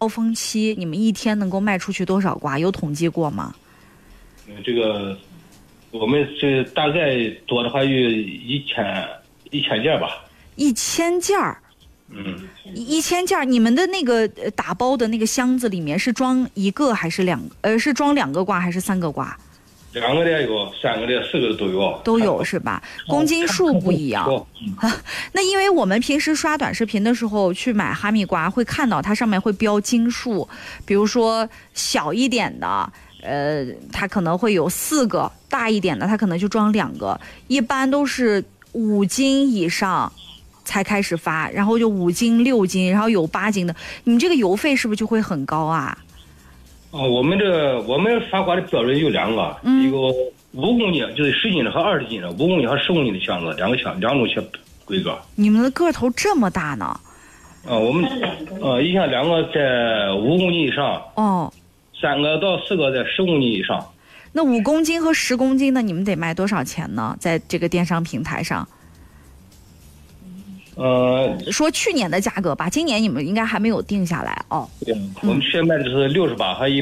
高峰期，你们一天能够卖出去多少瓜？有统计过吗？ 这个我们是大概多的话有1000件吧。 1000件儿。1000件儿，你们的那个打包的那个箱子里面是装1个还是是装2个瓜还是3个瓜 ？2个的也有，3个的、4个的都有。 都有是吧？公斤数不一样。那因为我们平时刷短视频的时候去买哈密瓜，会看到它上面会标斤数，比如说小一点的，它可能会有4个，大一点的它可能就装2个，一般都是5斤以上才开始发，然后就5斤、6斤，然后有8斤的，你们这个邮费是不是就会很高啊？ 我们发瓜的标准有2个，一个5公斤，就是10斤的和20斤的，5公斤和10公斤的箱子，两种规格。你们的个头这么大呢？ 我们一箱2个在5公斤以上，3个到4个在10公斤以上。 那5公斤和10公斤的你们得卖多少钱呢？在这个电商平台上？说去年的价格吧，今年你们应该还没有定下来哦。 对，我们去年卖的是68和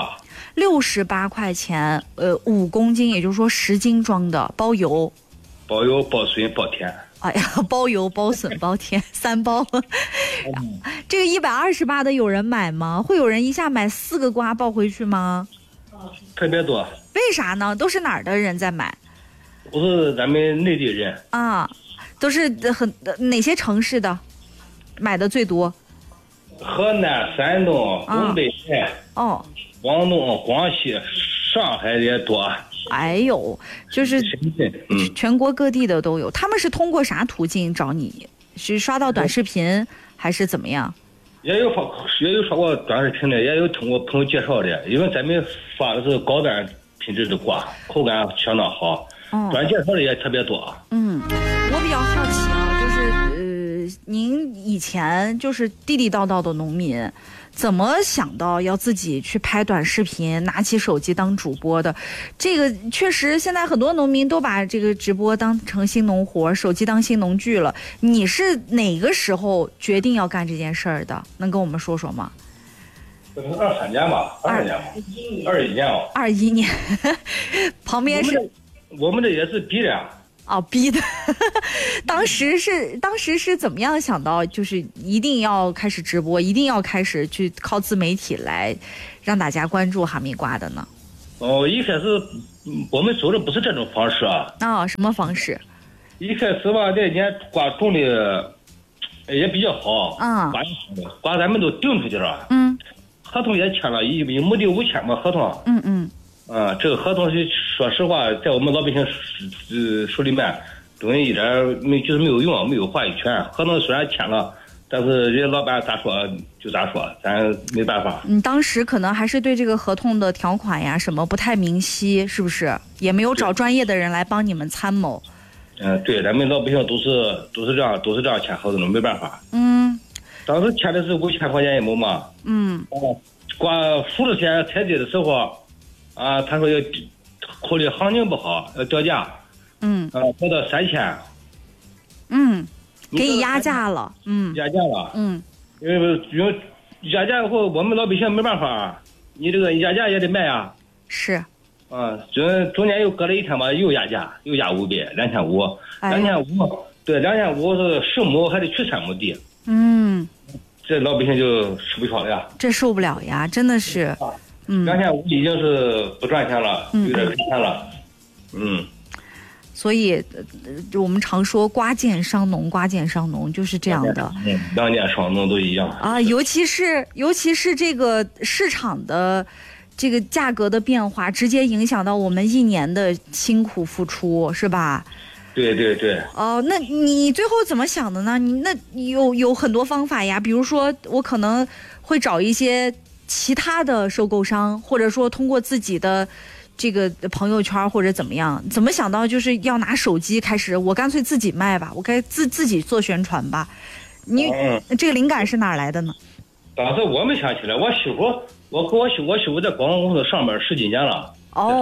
128，68 块钱，5公斤，也就是说10斤装的，包邮、 包损、包甜。 哎呀，包邮、包损、包甜，3包。这个128的有人买吗？会有人一下买4个瓜抱回去吗？ 特别多。 为啥呢？都是哪儿的人在买？ 都是咱们内地人啊。都是哪些城市的买的最多？ 河南、山东、东北、广东、广西、上海也多。 哎呦，就是全国各地的都有。他们是通过啥途径找你？是刷到短视频还是怎么样？ 也有刷过短视频的，也有通过朋友介绍的。因为咱们发的是高端品质的瓜，口感相当好。短介绍的也特别多。 我比较好奇啊，就是您以前就是地地道道的农民，怎么想到要自己去拍短视频，拿起手机当主播的？这个确实，现在很多农民都把这个直播当成新农活，手机当新农具了。你是哪个时候决定要干这件事儿的？能跟我们说说吗？ 这是23年吧，21年哦。 21年，旁边是。 我们这也是逼的。 逼的。当时是怎么样想到，就是一定要开始直播，一定要开始去靠自媒体来让大家关注哈密瓜的呢？ 一开始我们走的不是这种方式啊。 什么方式？ 一开始吧，那年瓜种的也比较好。瓜咱们都订出去了。合同也签了，一亩地5000嘛合同。这个合同是说实话，在我们老百姓手里面，东西一点没有用，没有话语权。合同虽然签了，但是人家老板咋说就咋说，咱没办法。 你当时可能还是对这个合同的条款呀什么不太明晰，是不是？也没有找专业的人来帮你们参谋。 对，咱们老百姓都是这样签合同的，没办法。当时签的是5000块钱一亩嘛。瓜熟了钱采集的时候。他说要考虑行情不好，要掉价。调到3000。 给你压价了。 压价了。因为压价以后，我们老百姓没办法，你这个压价也得卖啊。 是。 中间又隔了1天吧，又压价，又压500，2500。2500，对，2500是10亩还得去3亩地。这老百姓就吃不消了呀。 这受不了呀，真的是。 2500已经是不赚钱了，有点赔钱了。 所以我们常说瓜贱伤农，瓜贱伤农就是这样的。 良贱伤农都一样尤其是这个市场的这个价格的变化，直接影响到我们1年的辛苦付出，是吧？ 对。 那你最后怎么想的呢？你有很多方法呀，比如说我可能会找一些其他的收购商，或者说通过自己的这个朋友圈或者怎么样，怎么想到就是要拿手机开始，我干脆自己卖吧，我该自己做宣传吧。你这个灵感是哪儿来的呢？ 当时我没想起来，我媳妇在广告公司上班10几年了。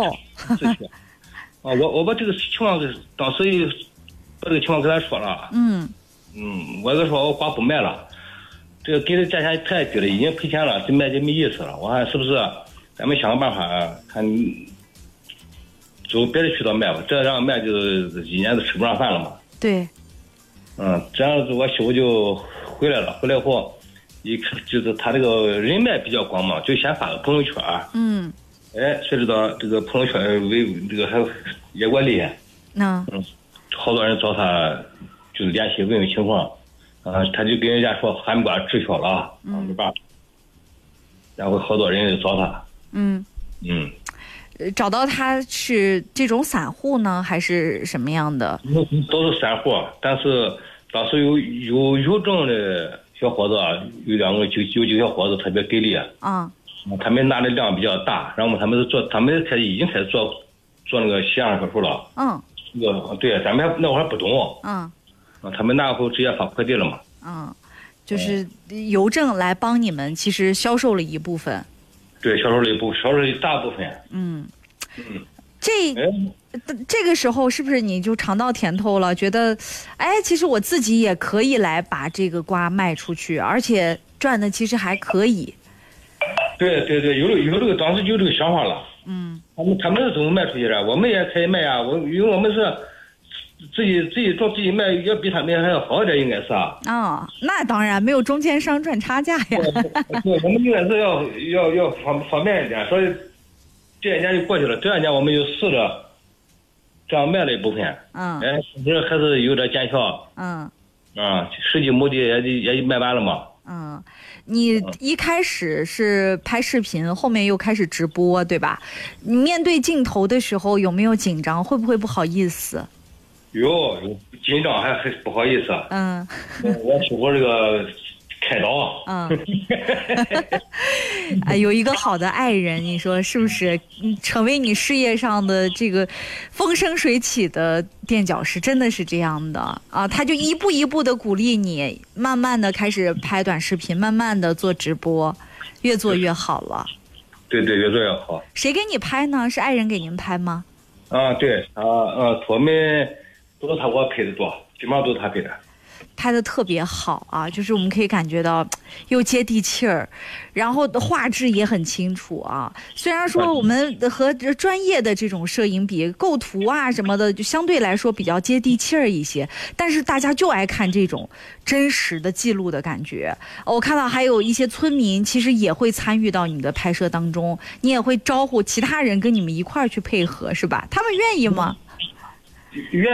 我把这个情况当时把这个情况跟他说了。我跟他说我瓜不卖了。 这个给的价钱太低了，已经赔钱了，这卖就没意思了。我看是不是咱们想个办法，看走别的渠道卖吧，这样卖就是一年都吃不上饭了嘛。 对。 这样子我媳妇就回来了，回来后，就是他这个人脉比较广嘛，就先发个朋友圈。谁知道这个朋友圈这个还也给我厉害。好多人找他就是联系问问情况，他就跟人家说哈密瓜滞销了，没办法。然后好多人就找他。 找到他是这种散户呢，还是什么样的？ 都是散户，但是当时有证的小伙子，有2个有几个小伙子特别给力。他们拿的量比较大，然后他们已经开始做那个西洋手术了。对，咱们那会儿不懂。他们拿后直接发快递了嘛。 就是邮政来帮你们，其实销售了一部分。 对，销售了一大部分。 这个时候是不是你就尝到甜头了？觉得，其实我自己也可以来把这个瓜卖出去，而且赚的其实还可以。 对，有这个，当时就有这个想法了。他们是怎么卖出去的？我们也可以卖啊。因为我们是自己做自己卖，要比他们还要好一点，应该是那当然没有中间商赚差价呀。 对，我们应该是要方便一点，所以这一年就过去了。这2年我们就试着这样卖了一部分。这还是有点见效。实际目的也卖完了嘛。 你一开始是拍视频，后面又开始直播，对吧？你面对镜头的时候有没有紧张？会不会不好意思？ 有紧张，还不好意思。我媳妇这个开导。 有一个好的爱人，你说是不是？成为你事业上的这个风生水起的垫脚石，真的是这样的啊！他就一步一步的鼓励你，慢慢的开始拍短视频，慢慢的做直播，越做越好了。 对，越做越好。 谁给你拍呢？是爱人给您拍吗？ 对，我们都是他给我拍的多，基本上都是他拍的。 拍的特别好啊，就是我们可以感觉到又接地气儿，然后画质也很清楚啊。虽然说我们和专业的这种摄影比，构图啊什么的就相对来说比较接地气儿一些，但是大家就爱看这种真实的记录的感觉。我看到还有一些村民其实也会参与到你们的拍摄当中，你也会招呼其他人跟你们一块儿去配合，是吧？他们愿意吗？ 愿